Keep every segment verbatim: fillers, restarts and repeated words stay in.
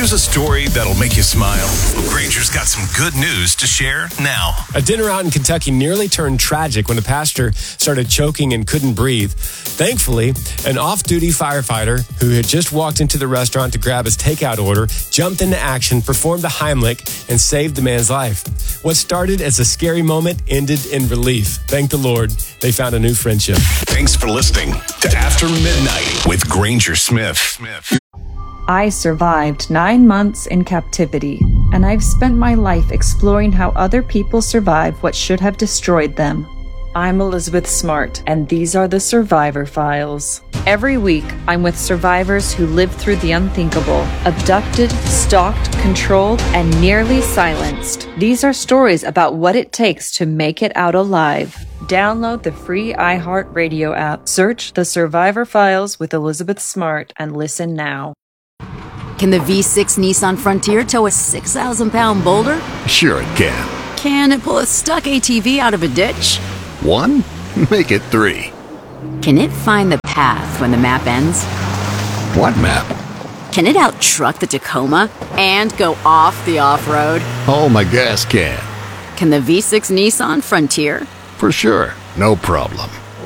Here's a story that'll make you smile. Granger's got some good news to share now. A dinner out in Kentucky nearly turned tragic when a pastor started choking and couldn't breathe. Thankfully, an off-duty firefighter who had just walked into the restaurant to grab his takeout order jumped into action, performed a Heimlich, and saved the man's life. What started as a scary moment ended in relief. Thank the Lord, they found a new friendship. Thanks for listening to After Midnight with Granger Smith. I survived nine months in captivity, and I've spent my life exploring how other people survive what should have destroyed them. I'm Elizabeth Smart, and these are the Survivor Files. Every week, I'm with survivors who lived through the unthinkable, abducted, stalked, controlled, and nearly silenced. These are stories about what it takes to make it out alive. Download the free iHeartRadio app, search The Survivor Files with Elizabeth Smart, and listen now. Can the V six Nissan Frontier tow a six thousand pound boulder? Sure it can. Can it pull a stuck A T V out of a ditch? One? Make it three. Can it find the path when the map ends? What map? Can it out-truck the Tacoma and go off the off-road? Oh, my gas can. Can the V six Nissan Frontier? For sure. No problem.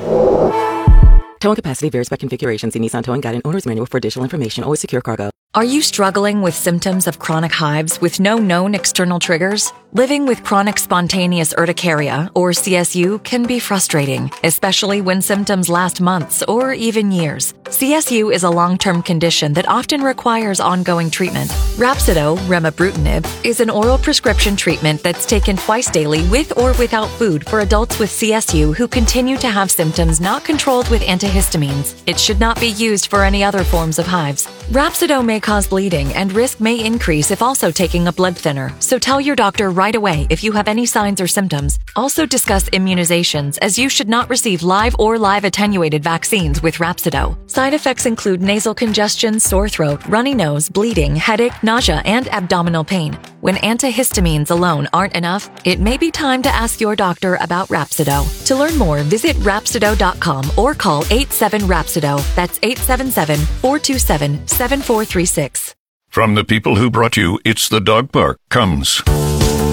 Towing capacity varies by configuration. See Nissan Towing Guide and Owner's Manual for additional information. Always secure cargo. Are you struggling with symptoms of chronic hives with no known external triggers? Living with chronic spontaneous urticaria, or C S U, can be frustrating, especially when symptoms last months or even years. C S U is a long-term condition that often requires ongoing treatment. Rhapsido, remibrutinib, is an oral prescription treatment that's taken twice daily with or without food for adults with C S U who continue to have symptoms not controlled with antihistamines. It should not be used for any other forms of hives. Rhapsido may cause bleeding and risk may increase if also taking a blood thinner, so tell your doctor right away if you have any signs or symptoms. Also discuss immunizations, as you should not receive live or live attenuated vaccines with Rhapsido. Side effects include nasal congestion, sore throat, runny nose, bleeding, headache, nausea, and abdominal pain. When antihistamines alone aren't enough, it may be time to ask your doctor about Rhapsido. To learn more, visit Rhapsido dot com or call eight seven Rhapsido. That's eight seven seven, four two seven, seven four three six. From the people who brought you It's the Dog Park comes